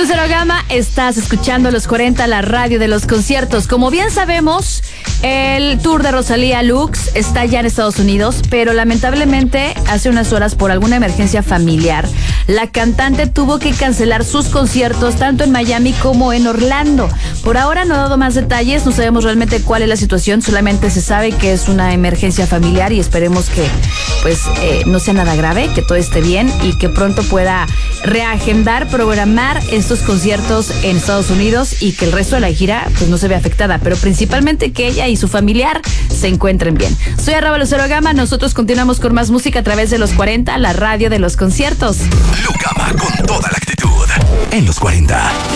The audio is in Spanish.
Lucero Gama, estás escuchando Los 40, la radio de los conciertos. Como bien sabemos, el tour de Rosalía Lux está ya en Estados Unidos, pero lamentablemente hace unas horas por alguna emergencia familiar, la cantante tuvo que cancelar sus conciertos tanto en Miami como en Orlando. Por ahora no ha dado más detalles, no sabemos realmente cuál es la situación, solamente se sabe que es una emergencia familiar y esperemos que no sea nada grave, que todo esté bien y que pronto pueda reagendar, programar estos conciertos en Estados Unidos y que el resto de la gira pues no se vea afectada, pero principalmente que ella y su familiar se encuentren bien. Soy @Lucero Gama, nosotros continuamos con más música a través de Los 40, la radio de los conciertos. Lucama con toda la actitud en Los 40.